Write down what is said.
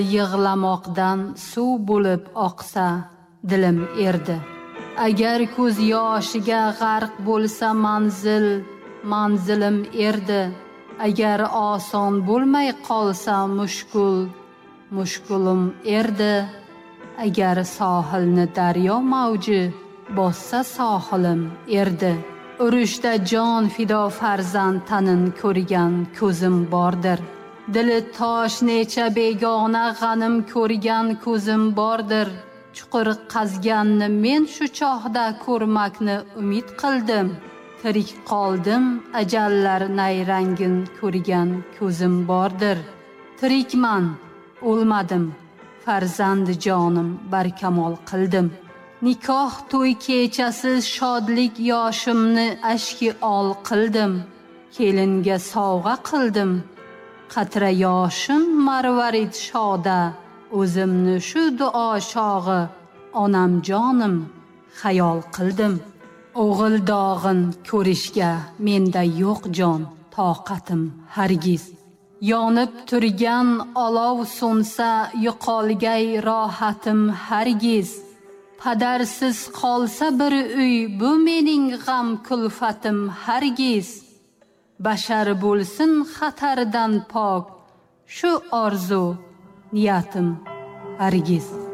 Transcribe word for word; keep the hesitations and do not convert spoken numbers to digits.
yig'lamoqdan suv bo'lib oqsa dilim erdi. Agar ko'z yoshiga g'arq bo'lsa manzil, manzilim erdi. Agar oson bo'lmay qolsa mushkul, mushkulim erdi. Agar sohilni daryo mavji bossa sohilim erdi. Urushda jon fido farzand tanin ko'rgan ko'zim bordir. Dili tosh necha begona g'anim ko'rgan ko'zim bordir. Chuqur qazganni men shu chohda ko'rmakni umid qildim. Tirik qoldim, ajallar nayrangin ko'rgan ko'zim bordir. Tirikman, o'lmadim, farzandi jonim barkamol qildim. Nikoh to'y kechasi shodlik yoshimni ashki ol qildim. Kelinga sovg'a qildim. Qatra yoshim marvarid shoda, o'zimni shu duo shog'i onam jonim xayol qildim. O'g'il dog'in ko'rishga menda yo'q jon toqatim hargiz. Yonib turgan olov so'nsa yo'qolgay rohatim hargiz. Padarsiz qolsa bir uy bu mening g'am kulfatim hargiz. Bashar bo'lsin xatardan pok, shu orzu niyatim hargiz.